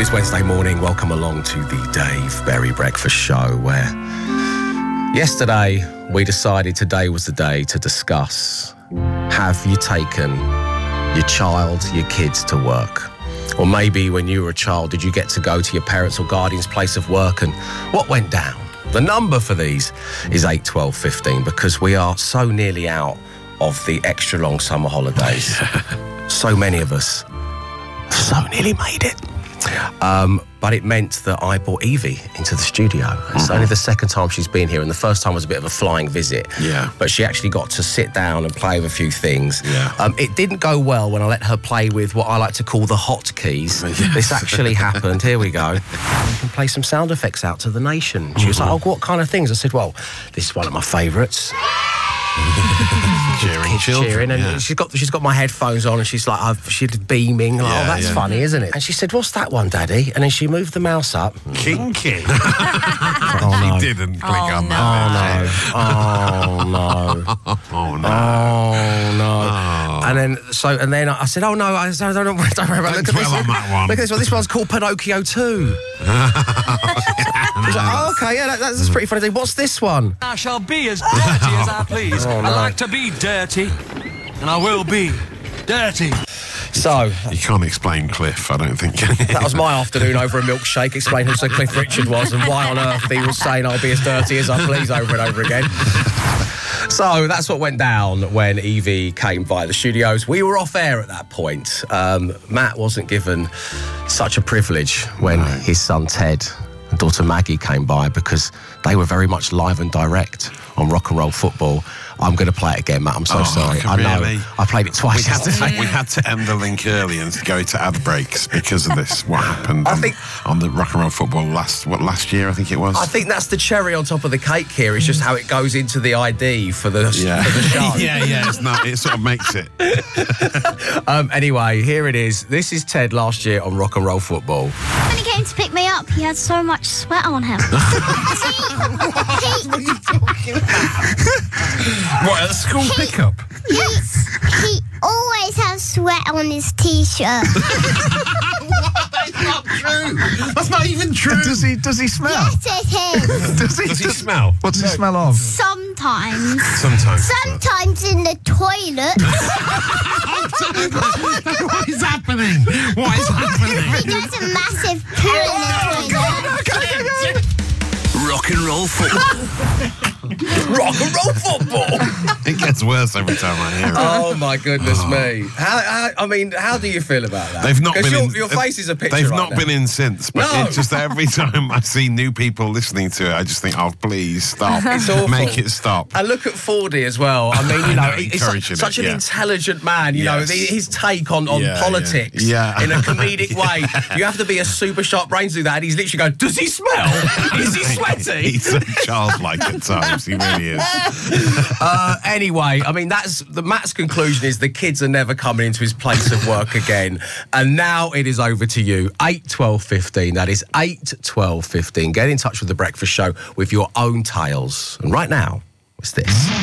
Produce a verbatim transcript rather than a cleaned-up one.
is Wednesday morning. Welcome along to the Dave Berry Breakfast Show, where yesterday we decided today was the day to discuss: have you taken your child, your kids to work? Or maybe when you were a child, did you get to go to your parents' or guardian's place of work, and what went down? The number for these is eight twelve fifteen, because we are so nearly out of the extra long summer holidays. So many of us so nearly made it. Um, but it meant that I brought Evie into the studio. It's mm-hmm. only the second time she's been here, and the first time was a bit of a flying visit. Yeah. But she actually got to sit down and play with a few things. Yeah. Um, it didn't go well when I let her play with what I like to call the hotkeys. Yes. This actually happened. Here we go. You can play some sound effects out to the nation. She was mm-hmm. like, oh, what kind of things? I said, well, this is one of my favourites. cheering, children, cheering, and yeah. she's got she's got my headphones on, and she's like, I've, she's beaming. Like, yeah, oh, that's yeah. funny, isn't it? And she said, "What's that one, Daddy?" And then she moved the mouse up. Kinky. Oh, no. She didn't click oh, on no. that. Oh no! Oh no! Oh no! Oh no! Oh. And then so and then I said, "Oh no! I said, don't, don't, don't worry about it. Look at this on that one. Look at this one. This one's called Pinocchio two." She's like, oh, okay, yeah, that, that's pretty funny. What's this one? I shall be as dirty as I please. Oh, no. I like to be dirty, and I will be dirty. So You can't explain Cliff, I don't think. that was my afternoon over a milkshake, explaining who Sir Cliff Richard was and why on earth he was saying I'll be as dirty as I please over and over again. So that's what went down when Evie came by the studios. We were off air at that point. Um, Matt wasn't given such a privilege when No. his son Ted and daughter Maggie came by, because they were very much live and direct on Rock and Roll Football. I'm going to play it again, Matt. I'm so Oh, sorry. I know. really? I played it twice We had, yesterday. to, we had to end the link early and go to ad breaks because of this. What happened I on, think- on the Rock and Roll Football last what last year? I think it was. I think that's the cherry on top of the cake here. It's just how it goes into the I D for the, yeah, for the show. yeah, yeah. It's not. It sort of makes it. Um, anyway, here it is. This is Ted last year on Rock and Roll Football. When he came to pick me up, he had so much sweat on him. What are you talking about? What, at school pickup? he, he always has sweat on his t-shirt. That's not true. That's not even true. Does he? Does he smell? Yes, it is. Does he? Does he smell? What does he smell of? Sometimes. Sometimes. Sometimes in the toilet. What is happening? What is He happening? does a massive poo in the toilet. Rock and roll football. Rock and Roll Football! It gets worse every time I hear it. Oh, my goodness me. How, how, I mean, how do you feel about that? They've not 'Cause been your, in. your face is a picture They've right not now. been in since, but No. it's just every time I see new people listening to it, I just think, oh, please stop. It's awful. Make it stop. And look at Fordy as well. I mean, you know, know, he's encouraging such, such it, an yeah. intelligent man. You Yes. know, his take on, on Yeah, politics yeah. Yeah. in a comedic way. You have to be a super sharp brain to do that. And he's literally going, does he smell? Is he sweaty? He's so childlike at times. He really is. Uh, anyway, I mean, that's the Matt's conclusion is the kids are never coming into his place of work again. And now it is over to you. eight twelve fifteen. That is eight twelve fifteen. Get in touch with The Breakfast Show with your own tales. And right now, it's this.